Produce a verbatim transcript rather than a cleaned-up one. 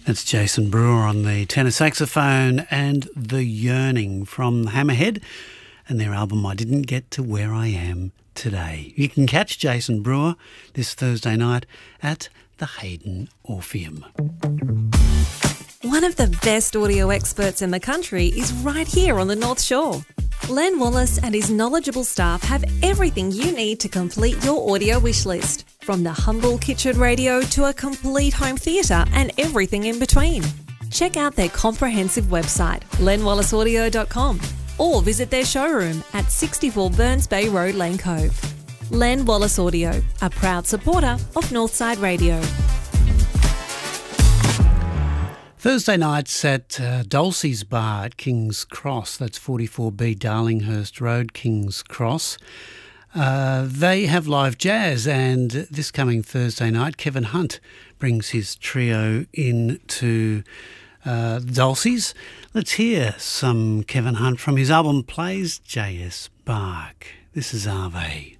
That's Jason Brewer on the tenor saxophone and The Yearning from Hammerhead and their album I Didn't Get to Where I Am Today. You can catch Jason Brewer this Thursday night at the Hayden Orpheum. One of the best audio experts in the country is right here on the North Shore. Len Wallace and his knowledgeable staff have everything you need to complete your audio wish list, from the humble kitchen radio to a complete home theatre and everything in between. Check out their comprehensive website, len wallace audio dot com, or visit their showroom at sixty-four Burns Bay Road, Lane Cove. Len Wallace Audio, a proud supporter of Northside Radio. Thursday nights at uh, Dulcie's Bar at King's Cross, that's forty-four B Darlinghurst Road, King's Cross. Uh, they have live jazz, and this coming Thursday night, Kevin Hunt brings his trio in to uh, Dulcie's. Let's hear some Kevin Hunt from his album Plays J S Bach. This is Ave.